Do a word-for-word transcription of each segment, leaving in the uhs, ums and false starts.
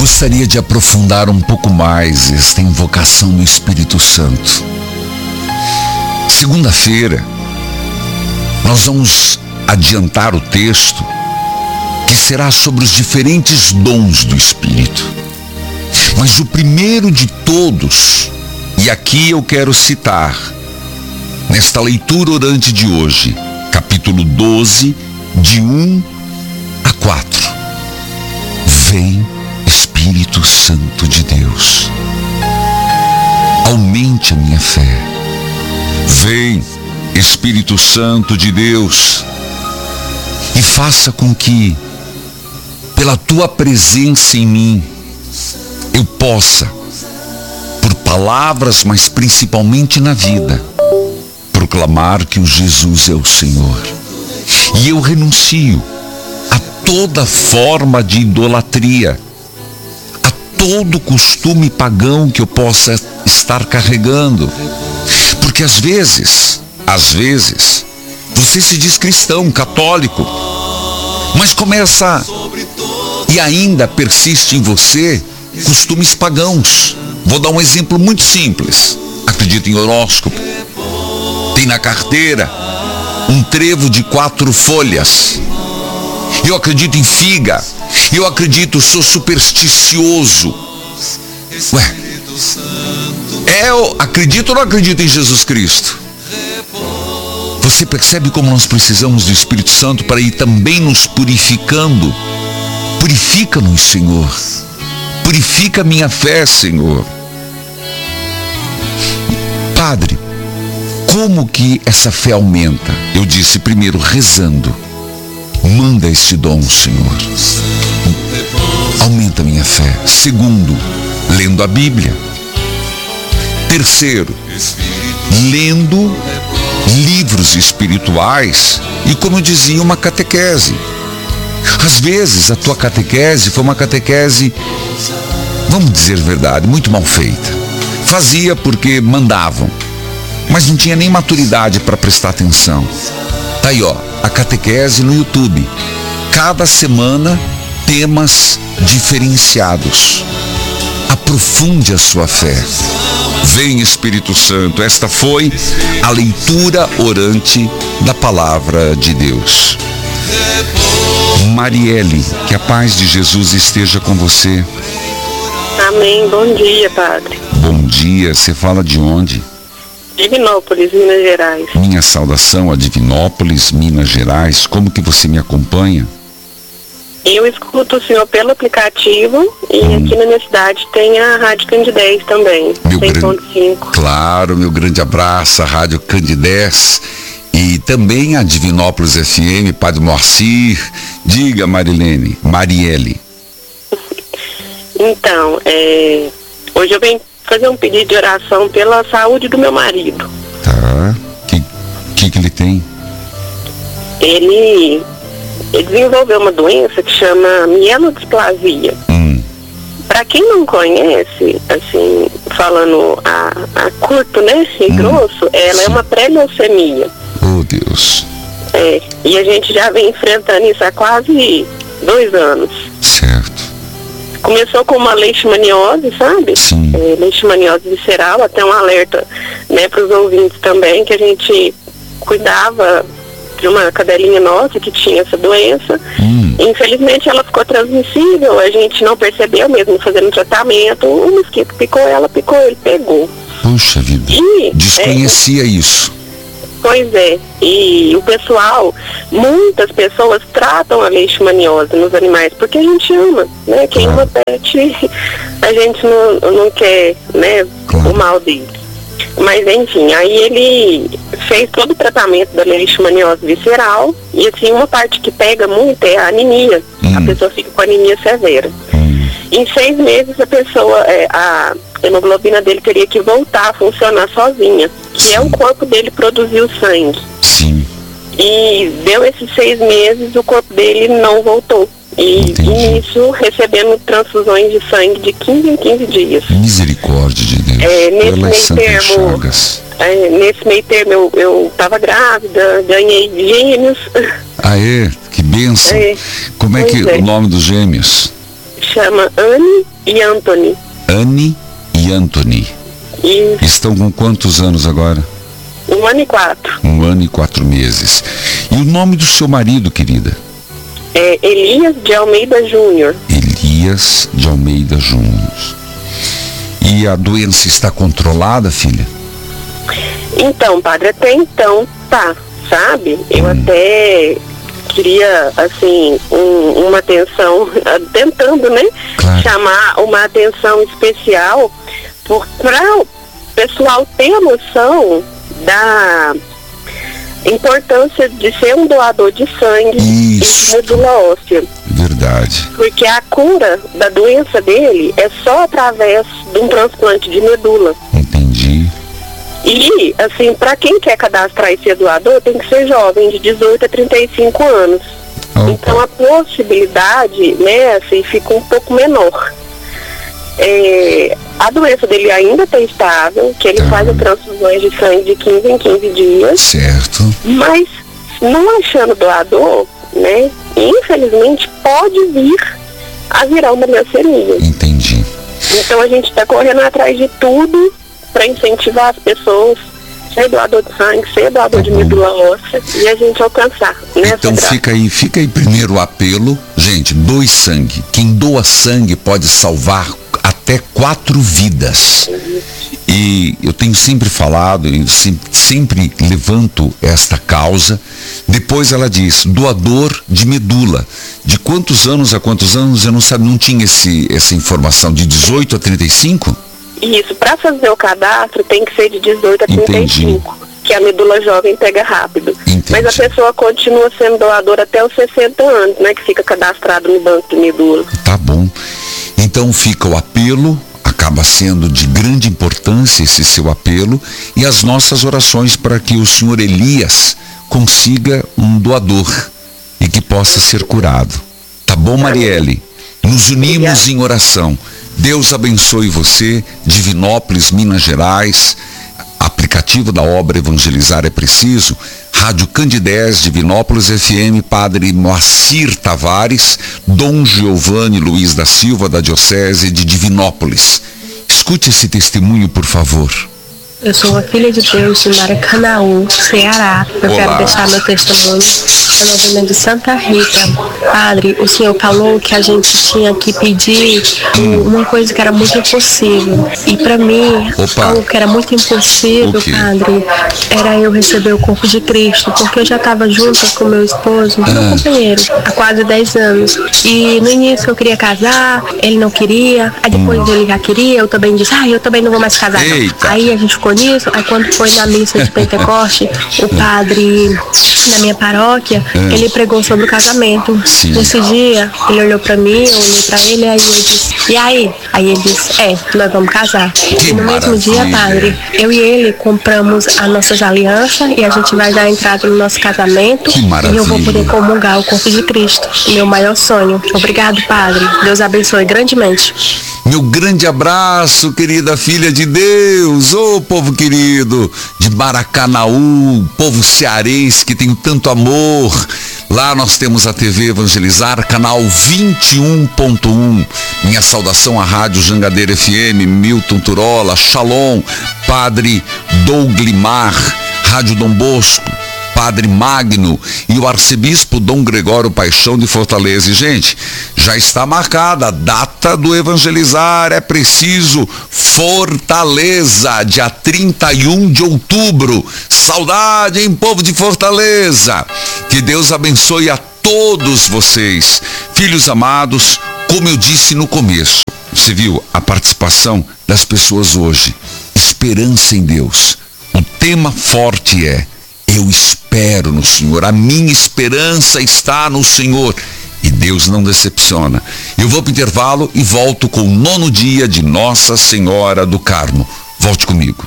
gostaria de aprofundar um pouco mais esta invocação do Espírito Santo. Segunda-feira, nós vamos adiantar o texto que será sobre os diferentes dons do Espírito. Mas o primeiro de todos, e aqui eu quero citar, nesta leitura orante de hoje, capítulo doze, de um a quatro. Vem, Espírito Santo de Deus, aumente a minha fé. Vem, Espírito Santo de Deus, e faça com que, pela tua presença em mim, eu possa, por palavras, mas principalmente na vida, proclamar que o Jesus é o Senhor. E eu renuncio a toda forma de idolatria, a todo costume pagão que eu possa estar carregando. Porque às vezes, às vezes, você se diz cristão, católico, mas começa e ainda persiste em você costumes pagãos. Vou dar um exemplo muito simples. Acredita em horóscopo, tem na carteira um trevo de quatro folhas. Eu acredito em figa, eu acredito, sou supersticioso. Ué, é, eu acredito ou não acredito em Jesus Cristo? Você percebe como nós precisamos do Espírito Santo para ir também nos purificando? Purifica-nos, Senhor. Purifica a minha fé, Senhor. Padre, como que essa fé aumenta? Eu disse primeiro, rezando. Manda este dom, Senhor. Aumenta a minha fé. Segundo, lendo a Bíblia. Terceiro, lendo livros espirituais e, como eu dizia, uma catequese. Às vezes a tua catequese foi uma catequese, vamos dizer a verdade, muito mal feita. Fazia porque mandavam, mas não tinha nem maturidade para prestar atenção. Tá aí, ó, a catequese no YouTube. Cada semana, temas diferenciados. Aprofunde a sua fé. Vem, Espírito Santo. Esta foi a leitura orante da palavra de Deus. Marielle, que a paz de Jesus esteja com você. Amém. Bom dia, Padre. Bom dia. Você fala de onde? Divinópolis, Minas Gerais. Minha saudação a Divinópolis, Minas Gerais. Como que você me acompanha? Eu escuto o senhor pelo aplicativo e hum. aqui na minha cidade tem a Rádio Candidez também, cem ponto cinco. Claro, meu grande abraço, a Rádio Candidez e também a Divinópolis F M, Padre Moacir. Diga, Marilene, Marielle. Então, é, hoje eu venho fazer um pedido de oração pela saúde do meu marido. Tá, o que, que que ele tem? Ele... Ele desenvolveu uma doença que chama mielodisplasia. Hum. Para quem não conhece, assim, falando a, a curto, né, e hum. grosso, ela Sim. é uma pré-leucemia. Oh, Deus. É, e a gente já vem enfrentando isso há quase dois anos. Certo. Começou com uma leishmaniose, sabe? Sim. É, leishmaniose visceral, até um alerta, né, para os ouvintes também, que a gente cuidava de uma cadelinha nossa que tinha essa doença. Hum. Infelizmente ela ficou transmissível, a gente não percebeu mesmo fazendo tratamento, o mosquito picou ela, picou, ele pegou. Puxa vida, e, desconhecia é, isso. Pois é, e o pessoal, muitas pessoas tratam a leishmaniose nos animais, porque a gente ama, né? Quem ama pet, a gente não, não quer, né, claro. o mal dele. Mas enfim, aí ele fez todo o tratamento da leishmaniose visceral e assim, uma parte que pega muito é a anemia. Hum. A pessoa fica com anemia severa. Hum. Em seis meses a pessoa, é, a hemoglobina dele teria que voltar a funcionar sozinha, que Sim. é o corpo dele produzir o sangue. Sim. E deu esses seis meses, o corpo dele não voltou. E, e nisso recebendo transfusões de sangue de quinze em quinze dias. Misericórdia de Deus. É, nesse meio termo, é, nesse meio termo eu, eu tava grávida, ganhei gêmeos. Ah, é? Que bênção. É, Como é que é. o nome dos gêmeos? chama Anne e Anthony. Anne e Anthony. E Estão com quantos anos agora? um ano e quatro. Um ano e quatro meses. E o nome do seu marido, querida? É Elias de Almeida Júnior. Elias de Almeida Júnior. E a doença está controlada, filha? Então, padre, até então tá, sabe? Eu Hum. até queria, assim, um, uma atenção, tentando, né? Claro. Chamar uma atenção especial para o pessoal ter a noção da importância de ser um doador de sangue Isso. e de medula óssea. Verdade. Porque a cura da doença dele é só através de um transplante de medula. Entendi. E, assim, para quem quer cadastrar e ser doador, tem que ser jovem, de dezoito a trinta e cinco anos. Opa. Então a possibilidade, né, assim, fica um pouco menor. É, a doença dele ainda está estável, que ele Tá. faz as transfusões de sangue de quinze em quinze dias, Certo. mas não achando doador, né, infelizmente pode vir a virar uma leucemia. Entendi. Então a gente está correndo atrás de tudo para incentivar as pessoas a ser doador de sangue, ser doador Tá de bom. medula óssea e a gente alcançar nessa Então graça. fica aí, fica aí primeiro o apelo. Gente, doe sangue. Quem doa sangue pode salvar até quatro vidas. E eu tenho sempre falado, eu sempre, sempre levanto esta causa. Depois ela diz, doador de medula. De quantos anos a quantos anos? Eu não sabia, não tinha esse, essa informação. De dezoito a trinta e cinco? Isso, para fazer o cadastro tem que ser de dezoito a trinta e cinco, Entendi. que a medula jovem pega rápido. Entendi. Mas a pessoa continua sendo doadora até os sessenta anos, né, que fica cadastrado no banco de medula. Tá bom. Então fica o apelo, acaba sendo de grande importância esse seu apelo, e as nossas orações para que o senhor Elias consiga um doador e que possa ser curado. Tá bom, Marielle? Nos unimos em oração. Deus abençoe você, Divinópolis, Minas Gerais, aplicativo da obra Evangelizar é Preciso, Rádio Candidez, Divinópolis F M, Padre Moacir Tavares, Dom Giovanni Luiz da Silva, da Diocese de Divinópolis. Escute esse testemunho, por favor. Eu sou uma filha de Deus de Maracanaú, Ceará. Eu Olá. quero deixar meu testemunho. Eu não venho de Santa Rita. Padre, o senhor falou que a gente tinha que pedir uma coisa que era muito impossível. E para mim, Opa. algo que era muito impossível, O quê? Padre, era eu receber o corpo de Cristo. Porque eu já estava junto com meu esposo, meu Ah. companheiro, há quase dez anos. E no início eu queria casar, ele não queria. Aí depois ele já queria, eu também disse, ah, eu também não vou mais casar. não." Eita. Aí a gente ficou nisso, aí quando foi na missa de Pentecoste, o padre na minha paróquia, ele pregou sobre o casamento. Sim. Nesse dia, ele olhou pra mim, eu olhei pra ele, aí eu disse, e aí? Aí ele disse, é, nós vamos casar. Que e no mesmo dia, maravilha. padre, eu e ele compramos as nossas alianças e a gente vai dar entrada no nosso casamento. Que E eu vou maravilha. poder comungar o corpo de Cristo, meu maior sonho. Obrigado, padre. Deus abençoe grandemente. Meu grande abraço, querida filha de Deus, ô povo querido de Maracanaú, povo cearense que tem tanto amor. Lá nós temos a T V Evangelizar, canal vinte e um ponto um. Minha saudação à Rádio Jangadeira F M, Milton Turola, Shalom, Padre Douglimar, Rádio Dom Bosco, Padre Magno e o arcebispo Dom Gregório Paixão de Fortaleza. E, gente, já está marcada a data do Evangelizar é Preciso, Fortaleza, dia trinta e um de outubro. Saudade, hein, povo de Fortaleza? Que Deus abençoe a todos vocês. Filhos amados, como eu disse no começo, você viu a participação das pessoas hoje. Esperança em Deus. O tema forte é: eu espero no Senhor, a minha esperança está no Senhor. E Deus não decepciona. Eu vou para o intervalo e volto com o nono dia de Nossa Senhora do Carmo. Volte comigo.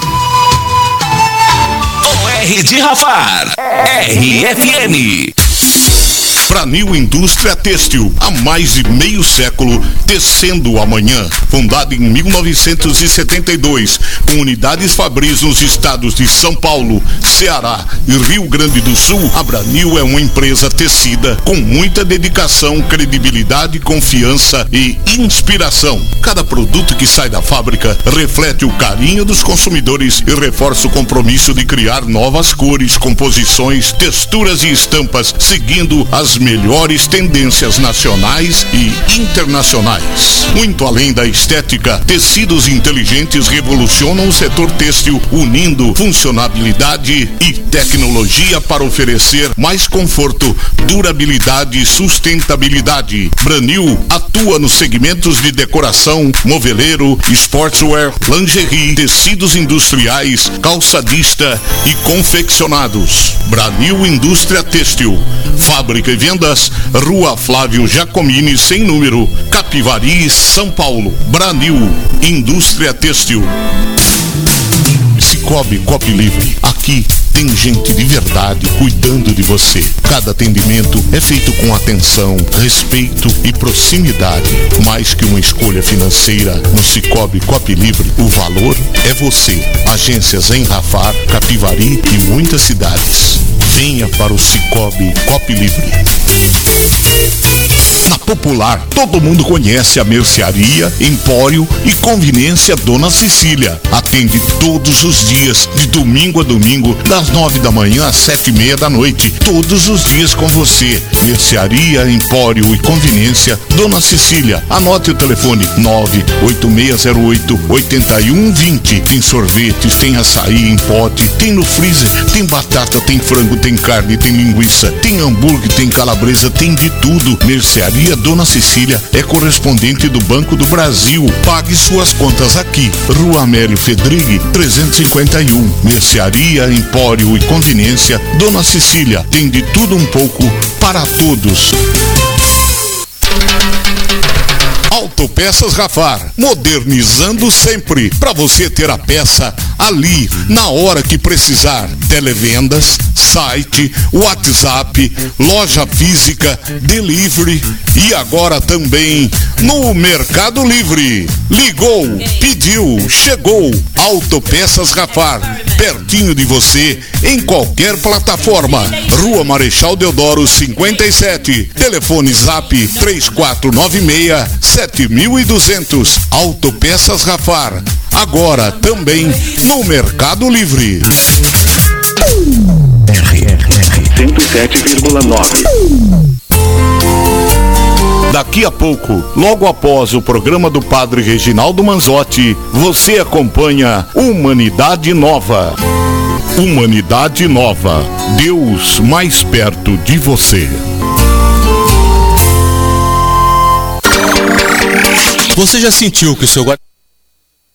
O R de Rafar, R F M. Pranil Indústria Têxtil, há mais de meio século, tecendo o amanhã. Fundada em mil novecentos e setenta e dois, com unidades fabris nos estados de São Paulo, Ceará e Rio Grande do Sul, a Branil é uma empresa tecida com muita dedicação, credibilidade, confiança e inspiração. Cada produto que sai da fábrica reflete o carinho dos consumidores e reforça o compromisso de criar novas cores, composições, texturas e estampas, seguindo as melhores tendências nacionais e internacionais. Muito além da estética, tecidos inteligentes revolucionam o setor têxtil, unindo funcionalidade e tecnologia para oferecer mais conforto, durabilidade e sustentabilidade. Branil atua nos segmentos de decoração, moveleiro, sportswear, lingerie, tecidos industriais, calçadista e confeccionados. Branil Indústria Têxtil. Fábrica e vendas, Rua Flávio Giacomini, sem número, Capivari, São Paulo. Branil Indústria Têxtil. Cicobi Cop Livre. Aqui tem gente de verdade cuidando de você. Cada atendimento é feito com atenção, respeito e proximidade. Mais que uma escolha financeira, no Cicobi Cop Livre, o valor é você. Agências em Rafar, Capivari e muitas cidades. Venha para o Cicobi Cop Livre. Na Popular, todo mundo conhece a mercearia, empório e conveniência Dona Cecília. Atende todos os dias, de domingo a domingo, das nove da manhã às sete e meia da noite. Todos os dias com você. Mercearia, empório e conveniência Dona Cecília. Anote o telefone nove oito seis zero oito oito um dois zero. Tem sorvetes, tem açaí em pote, tem no freezer, tem batata, tem frango, tem carne, tem linguiça, tem hambúrguer, tem calabresa, tem de tudo. Mercearia Dona Cecília é correspondente do Banco do Brasil. Pague suas contas aqui. Rua Amélio Fedrigue, trezentos e cinquenta e um. Mercearia, empório e conveniência Dona Cecília. Tem de tudo um pouco para todos. Autopeças Rafar, modernizando sempre, para você ter a peça ali, na hora que precisar. Televendas, site, WhatsApp, loja física, delivery e agora também no Mercado Livre. Ligou, pediu, chegou. Autopeças Rafar, pertinho de você, em qualquer plataforma. Rua Marechal Deodoro cinquenta e sete. Telefone Zap três quatro nove seis sete dois zero zero. Autopeças Rafar, agora também no Mercado Livre. R R R cento e sete vírgula nove. Daqui a pouco, logo após o programa do Padre Reginaldo Manzotti, você acompanha Humanidade Nova. Humanidade Nova. Deus mais perto de você. Você já sentiu que o seu guarda...